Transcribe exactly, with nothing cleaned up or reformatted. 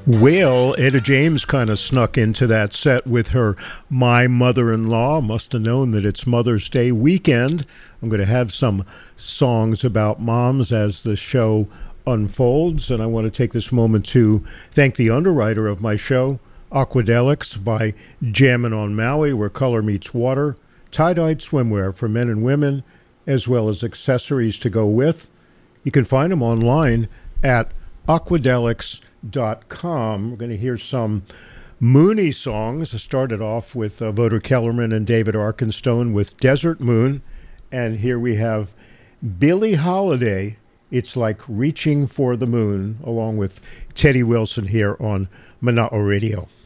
Well, Etta James kind of snuck into that set with her My Mother-in-Law. Must have known that it's Mother's Day weekend. I'm going to have some songs about moms as the show unfolds, and I want to take this moment to thank the underwriter of my show, Aquadelics by Jammin' on Maui, where color meets water, tie-dyed swimwear for men and women, as well as accessories to go with. You can find them online at aquadelics dot com. We're going to hear some Mooney songs. I started off with uh, Voter Kellerman and David Arkenstone with Desert Moon. And here we have Billie Holiday, It's Like Reaching for the Moon, along with Teddy Wilson here on Mana'o Radio.